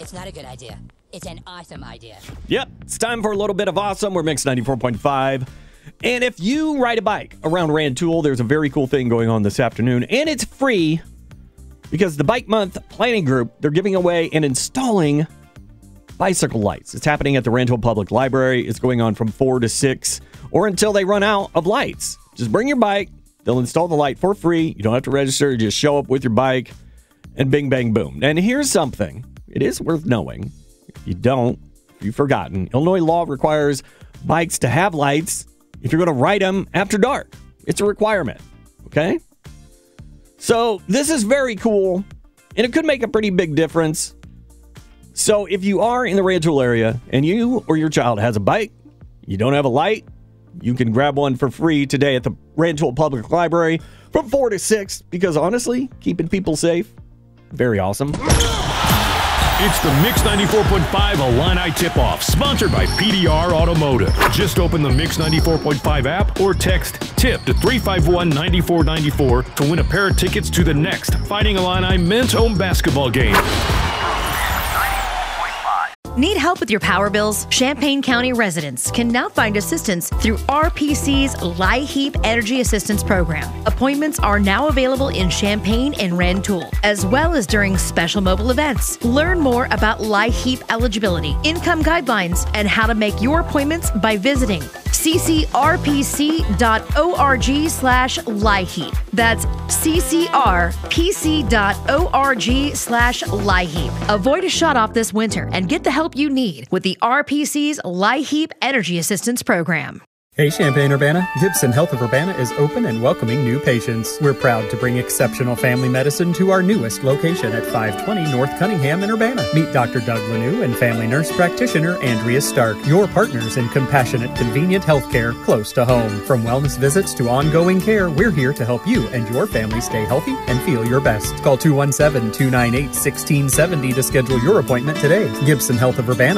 It's not a good idea. It's an awesome idea. Yep, it's time for a little bit of awesome. We're Mix 94.5. And if you ride a bike around Rantoul, there's a very cool thing going on this afternoon. And it's free because the Bike Month Planning Group, they're giving away and installing bicycle lights. It's happening at the Rantoul Public Library. It's going on from 4 to 6 or until they run out of lights. Just bring your bike. They'll install the light for free. You don't have to register. You just show up with your bike and bing, bang, boom. And here's something. It is worth knowing. If you don't, you've forgotten. Illinois law requires bikes to have lights if you're going to ride them after dark. It's a requirement. Okay? So this is very cool, and it could make a pretty big difference. So if you are in the Rantoul area and you or your child has a bike, you don't have a light, you can grab one for free today at the Rantoul Public Library from 4 to 6 because honestly, keeping people safe, very awesome. It's the Mix 94.5 Illini Tip-Off, sponsored by PDR Automotive. Just open the Mix 94.5 app or text TIP to 351-9494 to win a pair of tickets to the next Fighting Illini men's home basketball game. Need help with your power bills? Champaign County residents can now find assistance through RPC's LIHEAP Energy Assistance Program. Appointments are now available in Champaign and Rantoul, as well as during special mobile events. Learn more about LIHEAP eligibility, income guidelines, and how to make your appointments by visiting ccrpc.org/LIHEAP. That's ccrpc.org/LIHEAP. Avoid a shut-off this winter and get the help you need with the RPC's LIHEAP Energy Assistance Program. Hey Champaign-Urbana, Gibson Health of Urbana is open and welcoming new patients. We're proud to bring exceptional family medicine to our newest location at 520 North Cunningham in Urbana. Meet Dr. Doug Lanou and family nurse practitioner Andrea Stark, your partners in compassionate, convenient healthcare close to home. From wellness visits to ongoing care, we're here to help you and your family stay healthy and feel your best. Call 217-298-1670 to schedule your appointment today. Gibson Health of Urbana.